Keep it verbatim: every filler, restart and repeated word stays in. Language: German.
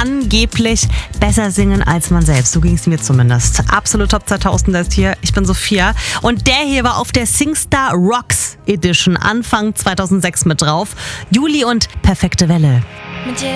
angeblich besser singen als man selbst. So ging es mir zumindest. Absolut Top zweitausend ist hier. Ich bin Sophia. Und der hier war auf der SingStar Rocks Edition Anfang zweitausendsechs mit drauf. Juli und Perfekte Welle. Mit